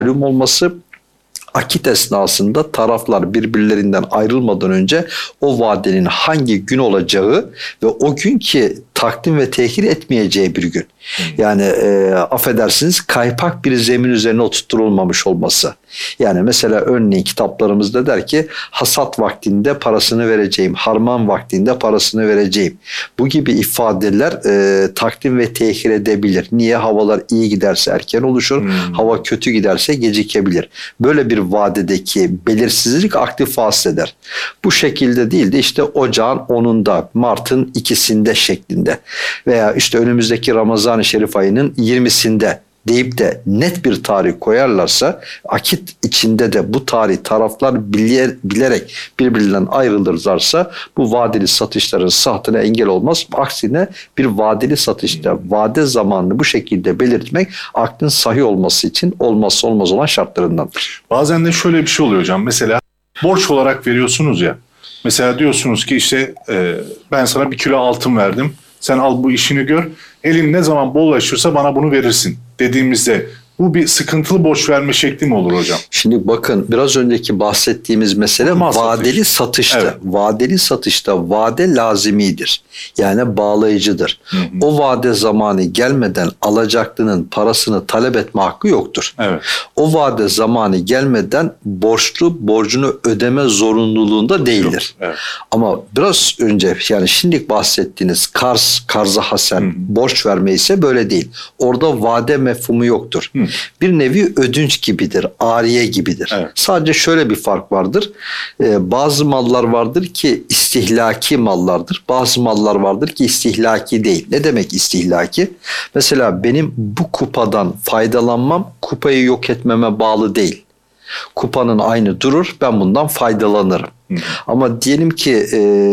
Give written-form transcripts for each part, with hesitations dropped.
malum olması, akit esnasında taraflar birbirlerinden ayrılmadan önce o vadenin hangi gün olacağı ve o gün ki takdim ve tehir etmeyeceği bir gün. Yani affedersiniz, kaypak bir zemin üzerine oturtulmamış olması. Yani mesela örneğin kitaplarımızda der ki hasat vaktinde parasını vereceğim, harman vaktinde parasını vereceğim. Bu gibi ifadeler takdim ve tehir edebilir. Niye? Havalar iyi giderse erken oluşur, hava kötü giderse gecikebilir. Böyle bir vadedeki belirsizlik akdi fasıl eder. Bu şekilde değil de işte ocağın 10'unda, Mart'ın 2'sinde şeklinde veya işte önümüzdeki Ramazan-ı Şerif ayının 20'sinde deyip de net bir tarih koyarlarsa, akit içinde de bu tarih taraflar bilerek birbirinden ayrılırlarsa bu vadeli satışların sıhhatine engel olmaz. Aksine bir vadeli satışta vade zamanını bu şekilde belirtmek akdin sahih olması için olmazsa olmaz olan şartlarındandır. Bazen de şöyle bir şey oluyor hocam. Mesela borç olarak veriyorsunuz ya. Mesela diyorsunuz ki işte ben sana 1 kilo altın verdim. Sen al bu işini gör. Elin ne zaman bollaşırsa bana bunu verirsin dediğimizde bu bir sıkıntılı borç verme şekli mi olur hocam? Şimdi bakın, biraz önceki bahsettiğimiz mesele vadeli satıştı. Evet. Vadeli satışta vade lazimidir. Yani bağlayıcıdır. O vade zamanı gelmeden alacaklının parasını talep etme hakkı yoktur. Evet. O vade zamanı gelmeden borçlu borcunu ödeme zorunluluğunda değildir. Evet. Ama biraz önce, yani şimdi bahsettiğiniz karza hasen borç verme ise böyle değil. Orada vade mefhumu yoktur. Bir nevi ödünç gibidir, ariye gibidir. Evet. Sadece şöyle bir fark vardır. Bazı mallar vardır ki istihlaki mallardır. Bazı mallar vardır ki istihlaki değil. Ne demek istihlaki? Mesela benim bu kupadan faydalanmam kupayı yok etmeme bağlı değil. Kupanın aynı durur, ben bundan faydalanırım. Ama diyelim ki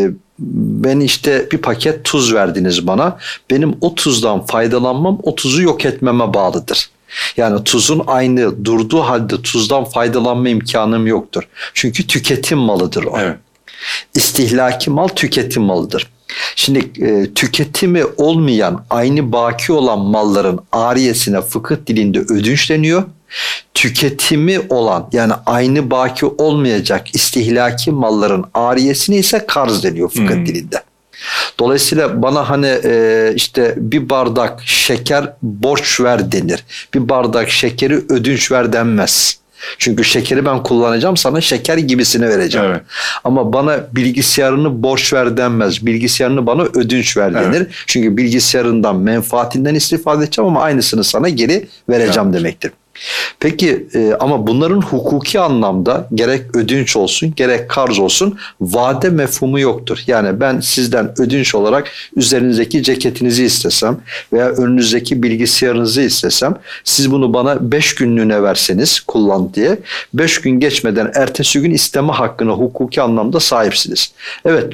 ben işte bir paket tuz verdiniz bana. Benim o tuzdan faydalanmam o tuzu yok etmeme bağlıdır. Yani tuzun aynı durduğu halde tuzdan faydalanma imkanım yoktur. Çünkü tüketim malıdır o. Evet. İstihlaki mal tüketim malıdır. Şimdi tüketimi olmayan, aynı baki olan malların ariyesine fıkıh dilinde ödünç deniyor. Tüketimi olan, yani aynı baki olmayacak istihlaki malların ariyesine ise karz deniyor fıkıh dilinde. Dolayısıyla bana hani işte bir bardak şeker borç ver denir. Bir bardak şekeri ödünç ver denmez. Çünkü şekeri ben kullanacağım, sana şeker gibisini vereceğim. Evet. Ama bana bilgisayarını borç ver denmez. Bilgisayarını bana ödünç ver denir. Evet. Çünkü bilgisayarından, menfaatinden istifade edeceğim ama aynısını sana geri vereceğim demektir. Peki ama bunların hukuki anlamda gerek ödünç olsun gerek karz olsun vade mefhumu yoktur. Yani ben sizden ödünç olarak üzerinizdeki ceketinizi istesem veya önünüzdeki bilgisayarınızı istesem, siz bunu bana 5 günlüğüne verseniz kullan diye, 5 gün geçmeden ertesi gün isteme hakkına hukuki anlamda sahipsiniz. Evet,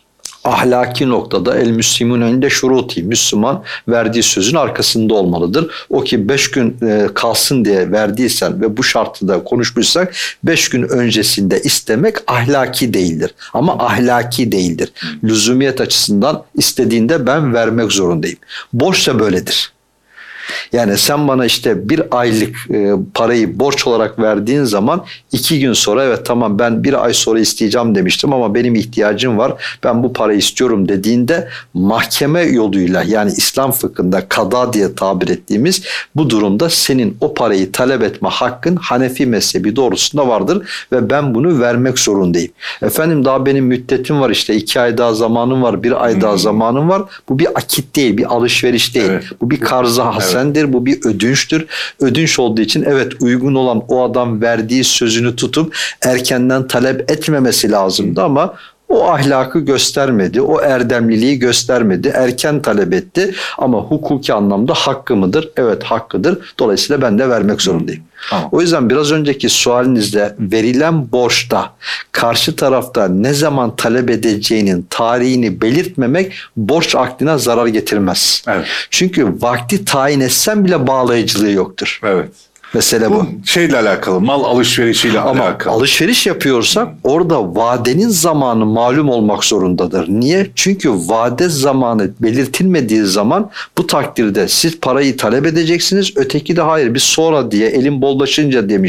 ahlaki noktada el müslimun önünde şuruti, Müslüman verdiği sözün arkasında olmalıdır. O ki 5 gün kalsın diye verdiysen ve bu şartı da konuşmuşsak 5 gün öncesinde istemek ahlaki değildir. Ama ahlaki değildir. Lüzumiyet açısından istediğinde ben vermek zorundayım. Borç da böyledir. Yani sen bana işte bir aylık parayı borç olarak verdiğin zaman 2 gün sonra evet tamam ben bir ay sonra isteyeceğim demiştim ama benim ihtiyacım var, ben bu parayı istiyorum dediğinde mahkeme yoluyla, yani İslam fıkhında kada diye tabir ettiğimiz bu durumda senin o parayı talep etme hakkın Hanefi mezhebi doğrusunda vardır ve ben bunu vermek zorundayım. Efendim daha benim müddetim var, işte 2 ay daha zamanım var, 1 ay daha zamanım var. Bu bir akit değil, bir alışveriş değil. Evet. Bu bir karza hasen. Evet. Bu bir ödünçtür. Ödünç olduğu için evet uygun olan o adam verdiği sözünü tutup erkenden talep etmemesi lazımdı ama o ahlakı göstermedi, o erdemliliği göstermedi, erken talep etti ama hukuki anlamda hakkı mıdır? Evet hakkıdır. Dolayısıyla ben de vermek zorundayım. Tamam. O yüzden biraz önceki sualinizde verilen borçta karşı tarafta ne zaman talep edeceğinin tarihini belirtmemek borç akdine zarar getirmez. Evet. Çünkü vakti tayin etsen bile bağlayıcılığı yoktur. Evet. Mesele bu. Bu şeyle alakalı, mal alışverişiyle Ama alakalı. alışveriş yapıyorsak orada vadenin zamanı malum olmak zorundadır. Niye? Çünkü vade zamanı belirtilmediği zaman bu takdirde siz parayı talep edeceksiniz. Öteki de hayır biz sonra diye elin bollaşınca demiş.